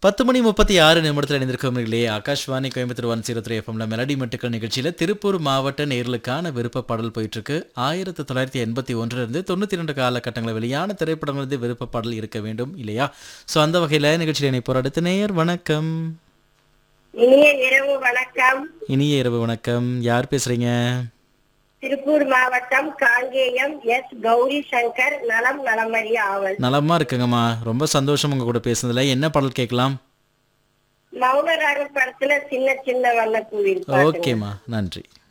10:36 இணைந்திருக்கும் ஆகாஷ்வாணி கோயம்புத்தூர் 103 எஃப்எம்ல மெலடி மெட்டுக்கள் நிகழ்ச்சியில திருப்பூர் மாவட்ட நேயர்களுக்கான விருப்ப பாடல் போயிட்டு இருக்கு. 1981 இருந்து 92 காலகட்டங்களில் வெளியான திரைப்படங்கள் விருப்ப பாடல் இருக்க வேண்டும் இல்லையா? ஸோ அந்த வகையில நிகழ்ச்சியில் இணைப்போர் அடுத்த நேயர். வணக்கம். இனிய இரவு வணக்கம். இனிய இரவு வணக்கம். யார் பேசுறீங்க? திருப்பூர் மாவட்டம் காங்கேயம் எஸ் கௌரி சங்கர். நலம் நலமறிய ஆவல். நலமா இருக்குங்கம்மா. ரொம்ப சந்தோஷம் உங்க கூட பேசுனதுல. என்ன பாடல் கேட்கலாம்? மௌனராக படத்துல சின்ன சின்ன வண்ண பூவில். ஓகேம்மா, நன்றி.